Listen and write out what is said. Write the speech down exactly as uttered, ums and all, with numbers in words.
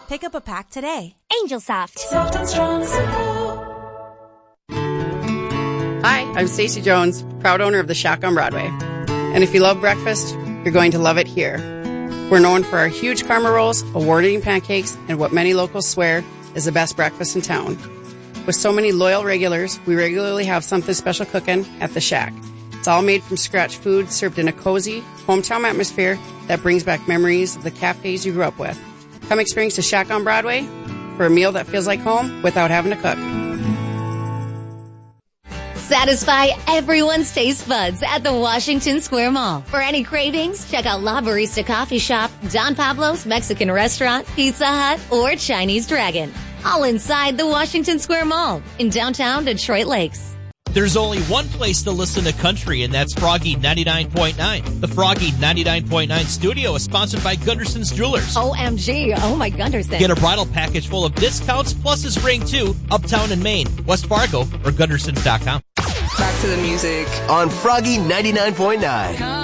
Pick up a pack today. Angel Soft. Soft and strong as a pillow. Hi, I'm Stacey Jones, proud owner of the Shack on Broadway. And if you love breakfast, you're going to love it here. We're known for our huge karma rolls, award-winning pancakes, and what many locals swear is the best breakfast in town. With so many loyal regulars, we regularly have something special cooking at the Shack. It's all made from scratch food served in a cozy, hometown atmosphere that brings back memories of the cafes you grew up with. Come experience the Shack on Broadway for a meal that feels like home without having to cook. Satisfy everyone's taste buds at the Washington Square Mall. For any cravings, check out La Barista Coffee Shop, Don Pablo's Mexican Restaurant, Pizza Hut, or Chinese Dragon. All inside the Washington Square Mall in downtown Detroit Lakes. There's only one place to listen to country, and that's Froggy ninety-nine point nine. The Froggy ninety-nine point nine studio is sponsored by Gunderson's Jewelers. O M G, oh my Gunderson. Get a bridal package full of discounts plus his ring too, uptown in Maine, West Fargo, or Gundersons dot com. Back to the music on Froggy ninety-nine point nine.